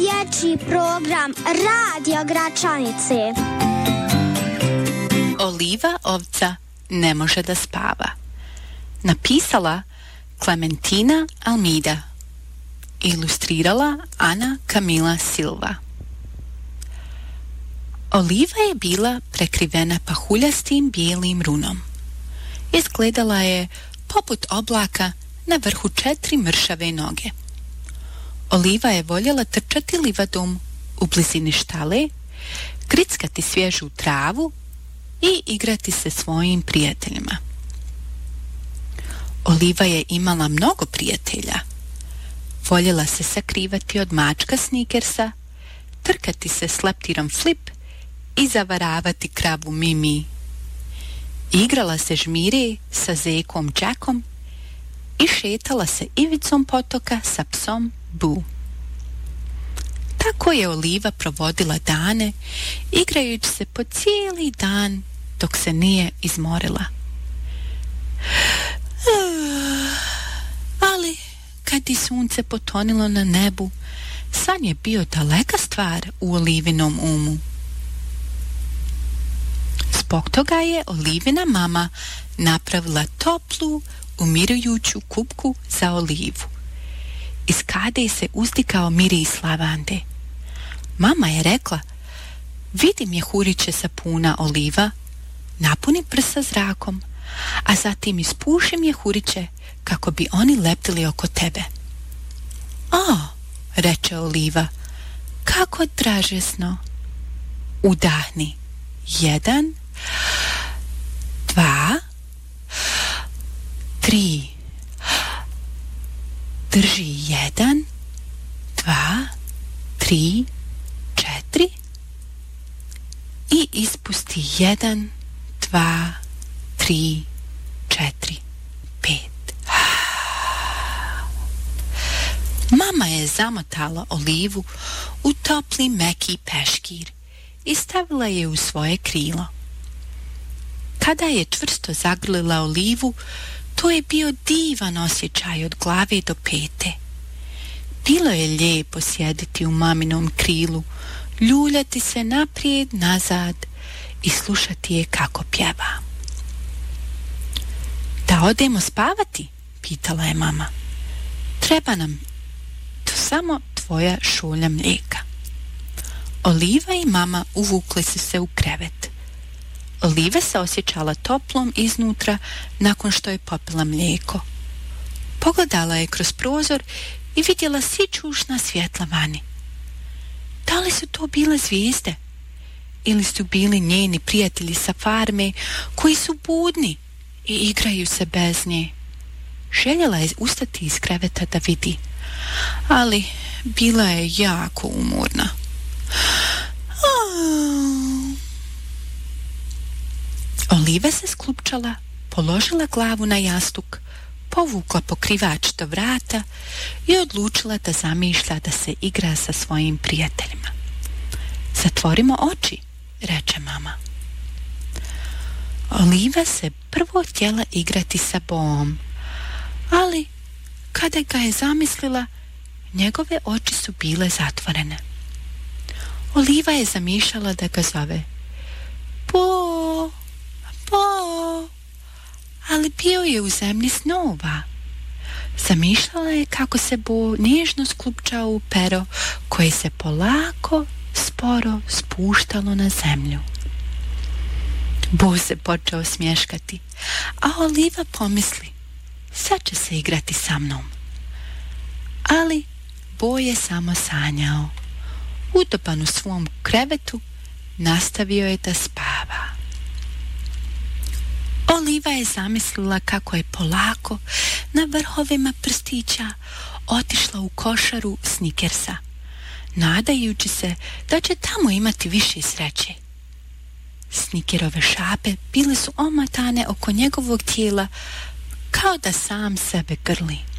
dječji program Radio Gračanice. Oliva ovca ne može da spava. Napisala Clementina Almeida. Ilustrirala Ana Camila Silva. Oliva je bila prekrivena pahuljastim bijelim runom. Izgledala je poput oblaka na vrhu 4 mršave noge. Oliva je voljela trčati livadom u blizini štale, grickati svježu travu i igrati se svojim prijateljima. Oliva je imala mnogo prijatelja. Voljela se sakrivati od mačka Snickersa, trkati se s leptirom Flip i zavaravati kravu Mimi. Igrala se žmire sa zekom Jackom i šetala se ivicom potoka sa psom Boo. Tako je Oliva provodila dane, igrajući se po cijeli dan dok se nije izmorila. Ali kad je sunce potonilo na nebu, san je bio daleka stvar u Olivinom umu. Zbog toga je Olivina mama napravila toplu, umirujuću kupku za Olivu. Iz kade se uzdikao miris lavande. Mama je rekla: vidi mjehuriće sapuna, Oliva, napuni prsa zrakom, a zatim ispuši mjehuriće kako bi oni leptili oko tebe. O, reče Oliva, kako dražesno. Udahni. 1, 2, 3. Drži 1, 2, 3, 4 i ispusti 1, 2, 3, 4, 5. Mama je zamotala Olivu u topli meki peškir i stavila je u svoje krilo. Kada je čvrsto zagrlila Olivu, to je bio divan osjećaj od glave do pete. Bilo je lijepo sjediti u maminom krilu, ljuljati se naprijed, nazad i slušati je kako pjeva. Da odemo spavati? Pitala je mama. Treba nam samo tvoja šolja mlijeka. Oliva i mama uvukli su se u krevet. Oliva se osjećala toplom iznutra nakon što je popila mlijeko. Pogledala je kroz prozor i vidjela sićušna svjetla vani. Da li su to bile zvijezde? Ili su bili njeni prijatelji sa farme koji su budni i igraju se bez nje? Željela je ustati iz kreveta da vidi, ali bila je jako umorna. Oliva se sklupčala, položila glavu na jastuk, povukla pokrivač do vrata i odlučila da zamišlja da se igra sa svojim prijateljima. Zatvorimo oči, reče mama. Oliva se prvo htjela igrati sa Boom, ali kada ga je zamislila, njegove oči su bile zatvorene. Oliva je zamišljala da ga zove Bo, Bo, ali bio je u zemlji snova. Zamišljala je kako se Bo nježno sklupčao u pero koje se polako, sporo spuštalo na zemlju. Bo se počeo smješkati, a Oliva pomisli: sad će se igrati sa mnom. Ali Bo je samo sanjao. Utopan u svom krevetu, nastavio je da spava. Oliva je zamislila kako je polako na vrhovima prstića otišla u košaru Snickersa, nadajući se da će tamo imati više sreće. Snickerove šape bile su omotane oko njegovog tijela kao da sam sebe grli.